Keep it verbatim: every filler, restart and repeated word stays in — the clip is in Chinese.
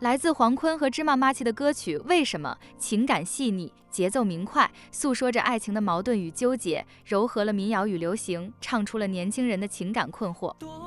来自黄坤和芝麻妈奇的歌曲《为什么》，情感细腻，节奏明快，诉说着爱情的矛盾与纠结，糅合了民谣与流行，唱出了年轻人的情感困惑。